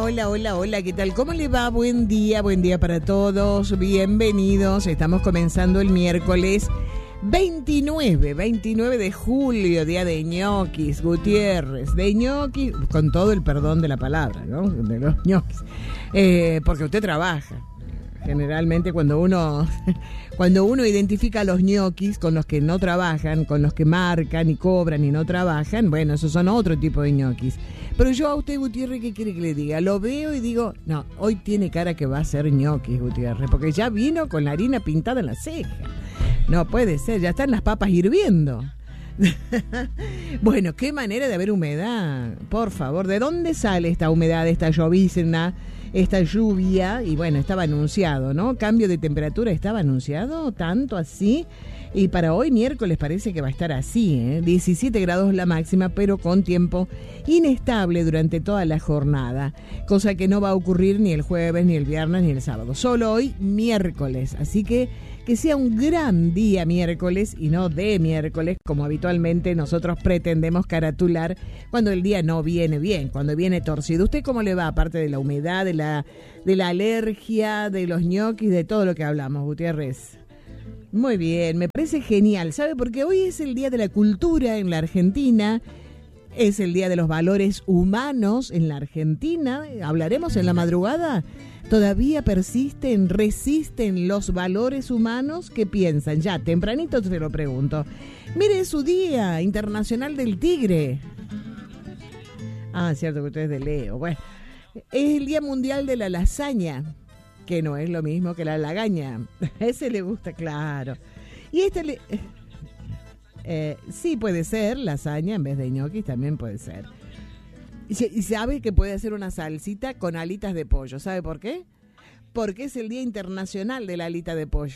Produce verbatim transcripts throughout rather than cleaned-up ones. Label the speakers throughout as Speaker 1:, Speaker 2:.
Speaker 1: hola, hola, hola, ¿qué tal? ¿Cómo le va? Buen día, buen día para todos, bienvenidos. Estamos comenzando el miércoles veintinueve, veintinueve de julio, día de ñoquis, Gutiérrez, de ñoquis, con todo el perdón de la palabra, ¿no? De los ñoquis, eh, porque usted trabaja. Generalmente cuando uno cuando uno identifica a los ñoquis con los que no trabajan, con los que marcan y cobran y no trabajan, bueno, esos son otro tipo de ñoquis. Pero yo a usted, Gutiérrez, ¿qué quiere que le diga? Lo veo y digo, no, hoy tiene cara que va a ser ñoquis, Gutiérrez, porque ya vino con la harina pintada en la ceja. No puede ser, ya están las papas hirviendo. Bueno, qué manera de haber humedad, por favor. ¿De dónde sale esta humedad, esta llovizna, esta lluvia? Y bueno, estaba anunciado, ¿no? Cambio de temperatura estaba anunciado, tanto así. Y para hoy miércoles parece que va a estar así, ¿eh? diecisiete grados la máxima, pero con tiempo inestable durante toda la jornada, cosa que no va a ocurrir ni el jueves, ni el viernes, ni el sábado. Solo hoy miércoles, así que que sea un gran día miércoles y no de miércoles, como habitualmente nosotros pretendemos caratular cuando el día no viene bien, cuando viene torcido. ¿Usted cómo le va? Aparte de la humedad, de la, de la alergia, de los ñoquis, de todo lo que hablamos, Gutiérrez. Muy bien, me parece genial, ¿sabe? Porque hoy es el Día de la Cultura en la Argentina, es el Día de los Valores Humanos en la Argentina. Hablaremos en la madrugada. ¿Todavía persisten, resisten los valores humanos? ¿Qué piensan? Ya, tempranito te lo pregunto. Mire, es su Día Internacional del Tigre. Ah, cierto que usted es de Leo. Bueno, es el Día Mundial de la Lasaña, que no es lo mismo que la lagaña. A ese le gusta, claro. Y este le... Eh, sí, puede ser lasaña en vez de ñoquis, también puede ser. Y sabe que puede hacer una salsita con alitas de pollo. ¿Sabe por qué? Porque es el Día Internacional de la Alita de Pollo.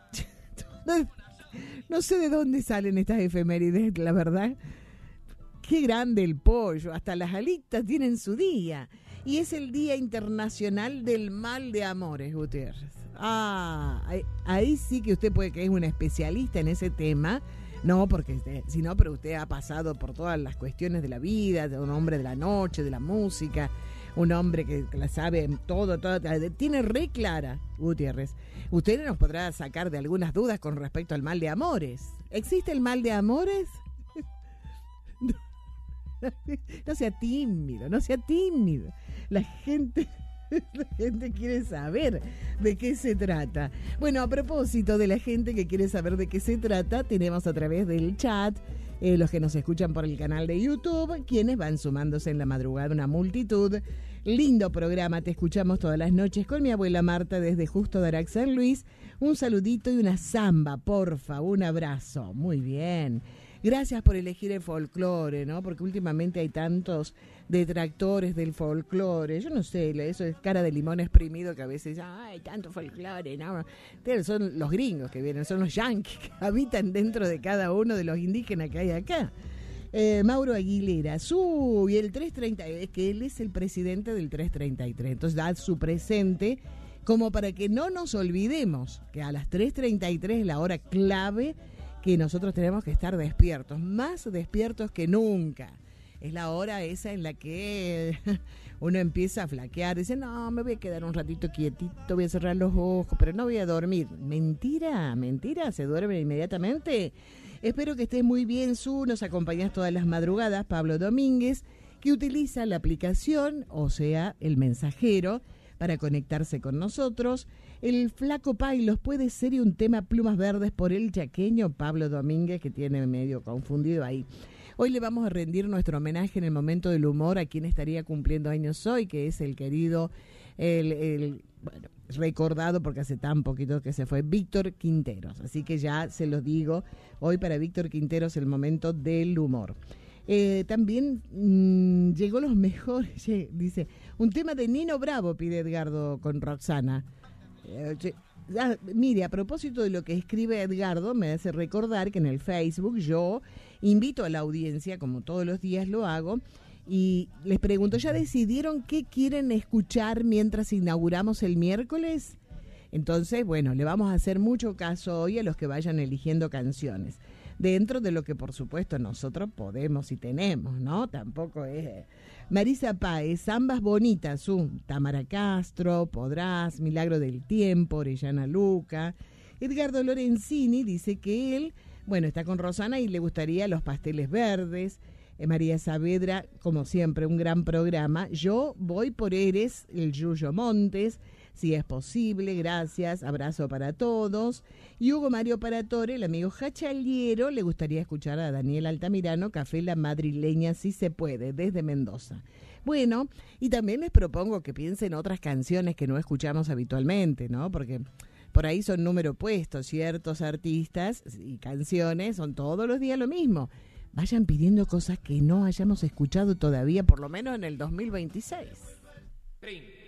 Speaker 1: No, no sé de dónde salen estas efemérides, la verdad. Qué grande el pollo. Hasta las alitas tienen su día. Y es el Día Internacional del Mal de Amores, Gutiérrez. Ah, ahí, ahí sí que usted puede que es un especialista en ese tema. No, porque usted, si no, pero usted ha pasado por todas las cuestiones de la vida, de un hombre de la noche, de la música, un hombre que, que la sabe todo, todo, tiene re clara, Gutiérrez. Usted nos podrá sacar de algunas dudas con respecto al mal de amores. ¿Existe el mal de amores? No, no sea tímido, no sea tímido. La gente... La gente quiere saber de qué se trata. Bueno, a propósito de la gente que quiere saber de qué se trata, tenemos a través del chat, eh, los que nos escuchan por el canal de YouTube, quienes van sumándose en la madrugada, una multitud. Lindo programa, te escuchamos todas las noches con mi abuela Marta desde Justo Darac, San Luis. Un saludito y una samba, porfa, un abrazo. Muy bien. Gracias por elegir el folclore, ¿no? Porque últimamente hay tantos detractores del folclore. Yo no sé, eso es cara de limón exprimido que a veces, ay, tanto folclore, ¿no? Son los gringos que vienen, son los yanquis que habitan dentro de cada uno de los indígenas que hay acá. Eh, Mauro Aguilera, su, y el trescientos treinta, es que él es el presidente del trescientos treinta y tres, entonces da su presente como para que no nos olvidemos que a las tres treinta y tres es la hora clave que nosotros tenemos que estar despiertos, más despiertos que nunca. Es la hora esa en la que uno empieza a flaquear, dice, no, me voy a quedar un ratito quietito, voy a cerrar los ojos, pero no voy a dormir. Mentira, mentira, se duerme inmediatamente. Espero que estés muy bien, Su, nos acompañas todas las madrugadas, Pablo Domínguez, que utiliza la aplicación, o sea, el mensajero, para conectarse con nosotros. El Flaco Pailos puede ser un tema Plumas Verdes por el chaqueño Pablo Domínguez, que tiene medio confundido ahí. Hoy le vamos a rendir nuestro homenaje en el momento del humor a quien estaría cumpliendo años hoy, que es el querido, el, el bueno, recordado porque hace tan poquito que se fue, Víctor Quinteros. Así que ya se los digo, hoy para Víctor Quinteros el momento del humor. Eh, también mmm, llegó los mejores, dice, un tema de Nino Bravo, pide Edgardo con Roxana. Eh, ah, mire, a propósito de lo que escribe Edgardo, me hace recordar que en el Facebook yo invito a la audiencia, como todos los días lo hago, y les pregunto, ¿ya decidieron qué quieren escuchar mientras inauguramos el miércoles? Entonces, bueno, le vamos a hacer mucho caso hoy a los que vayan eligiendo canciones. dentro de lo que por supuesto nosotros podemos y tenemos, ¿no? Tampoco es... Marisa Páez, Zambas Bonitas, un Tamara Castro, Podrás, Milagro del Tiempo, Orellana Luca. Edgardo Lorenzini dice que él, bueno, está con Rosana y le gustaría Los Pasteles Verdes. Eh, María Saavedra, como siempre, un gran programa. Yo voy por Eres, el Yuyo Montes, si es posible, gracias, abrazo para todos. Y Hugo Mario Paratore, el amigo Jachaliero, le gustaría escuchar a Daniel Altamirano, Café La Madrileña, si se puede, desde Mendoza. Bueno, y también les propongo que piensen otras canciones que no escuchamos habitualmente, ¿no? Porque por ahí son número puesto, ciertos artistas y canciones son todos los días lo mismo. Vayan pidiendo cosas que no hayamos escuchado todavía, por lo menos en el dos mil veintiséis.